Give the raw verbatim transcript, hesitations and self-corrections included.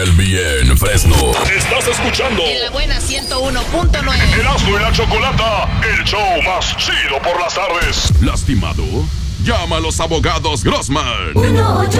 El bien fresno. Estás escuchando En la buena ciento uno punto nueve. Erasmo y la Chocolata, el show más chido por las tardes. ¿Lastimado? Llama a los abogados Grossman. uno ocho